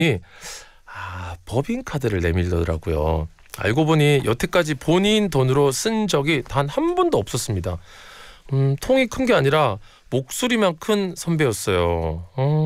법인카드를 내밀더라고요. 알고 보니 여태까지 본인 돈으로 쓴 적이 단 한 번도 없었습니다. 통이 큰 게 아니라 목소리만 큰 선배였어요.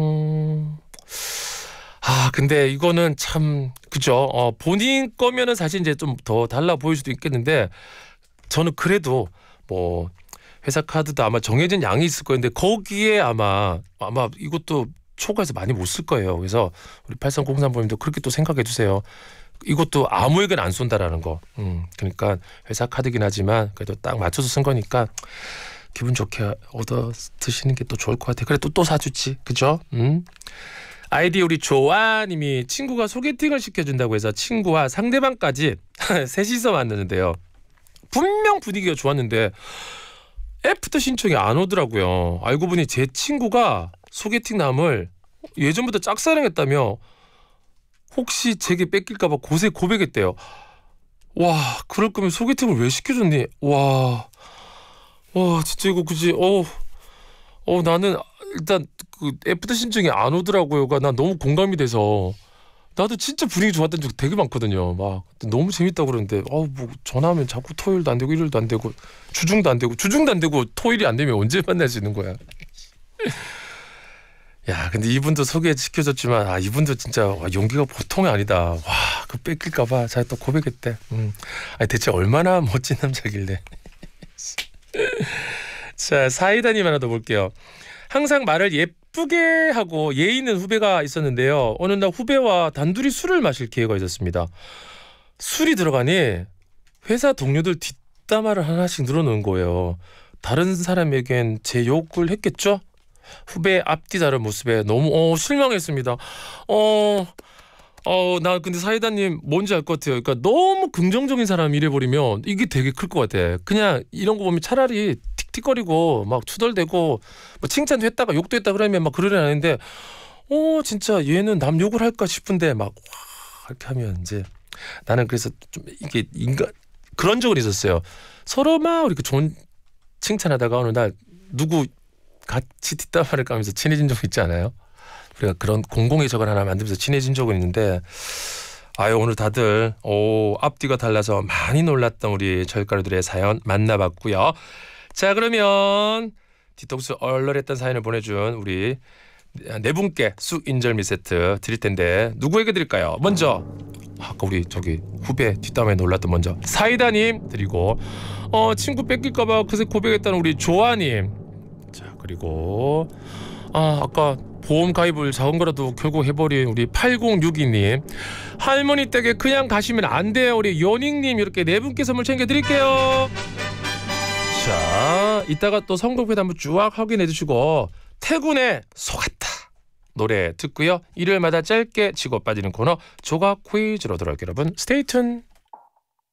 근데 이거는 참 그죠. 본인 거면은 사실 이제 좀 더 달라 보일 수도 있겠는데 저는 그래도 뭐 회사 카드도 아마 정해진 양이 있을 거였는데 거기에 아마 이것도 초과해서 많이 못 쓸 거예요. 그래서 우리 8303번님도 그렇게 또 생각해 주세요. 이것도 아무에게나 안 쏜다라는 거. 그러니까 회사 카드긴 하지만 그래도 딱 맞춰서 쓴 거니까 기분 좋게 얻어 드시는 게 또 좋을 것 같아요. 그래 또 사주지. 그죠? 아이디 우리 조아님이 친구가 소개팅을 시켜준다고 해서 친구와 상대방까지 셋이서 만났는데요. 분명 분위기가 좋았는데 애프터 신청이 안 오더라고요. 알고 보니 제 친구가 소개팅남을 예전부터 짝사랑했다며 혹시 제게 뺏길까 봐 고세 고백했대요. 와, 그럴 거면 소개팅을 왜 시켜줬니? 와 진짜 이거 그지? 나는 일단 그 애프터 신청이 안 오더라고요가 난 너무 공감이 돼서 나도 진짜 분위기 좋았던 적 되게 많거든요. 막 너무 재밌다고 그러는데 뭐 전화하면 자꾸 토요일도 안 되고 일요일도 안 되고 주중도 안 되고 토요일이 안 되면 언제 만날 수 있는 거야. 야, 근데 이분도 소개시켜줬지만 이분도 진짜 용기가 보통이 아니다. 와, 그 뺏길까 봐 자기 또 고백했대. 대체 얼마나 멋진 남자길래. 자, 사이다님 하나 더 볼게요. 항상 말을 예쁘게 하고 예의 있는 후배가 있었는데요. 어느 날 후배와 단둘이 술을 마실 기회가 있었습니다. 술이 들어가니 회사 동료들 뒷담화를 하나씩 늘어놓은 거예요. 다른 사람에겐 제 욕을 했겠죠? 후배의 앞뒤 다른 모습에 너무 실망했습니다. 나 근데 사이다님 뭔지 알 것 같아요. 그러니까 너무 긍정적인 사람이 이래버리면 이게 되게 클 것 같아. 그냥 이런 거 보면 차라리 틱틱거리고 막 투덜대고 뭐 칭찬도 했다가 욕도 했다 그러면 막 그러려 하는데 진짜 얘는 남 욕을 할까 싶은데 막 이렇게 하면 이제 나는 그래서 좀 이게 그런 적은 있었어요. 서로 막 이렇게 좋은 칭찬하다가 어느 날 누구 같이 뒷담화를 까면서 친해진 적 있지 않아요? 우리가 그런 공공의 적을 하나 만들면서 친해진 적은 있는데 오늘 다들 앞뒤가 달라서 많이 놀랐던 우리 절가루들의 사연 만나봤고요. 자, 그러면 디톡스 얼얼했던 사연을 보내준 우리 네 분께 쑥 인절미 세트 드릴 텐데 누구에게 드릴까요? 먼저 아까 우리 저기 후배 뒷담화에 놀랐던 먼저 사이다님 드리고 친구 뺏길까봐 그새 고백했다는 우리 조아님, 자 그리고 아까 보험 가입을 작은 거라도 결국 해버린 우리 8062님, 할머니 댁에 그냥 가시면 안 돼요 우리 연익님, 이렇게 네 분께 선물 챙겨드릴게요. 자, 이따가 또 선곡표도 한번 쭉 확인해 주시고 태군의 속았다 노래 듣고요. 일요일마다 짧게 치고 빠지는 코너 조각 퀴즈로 돌아올게요. 여러분 스테이 튠.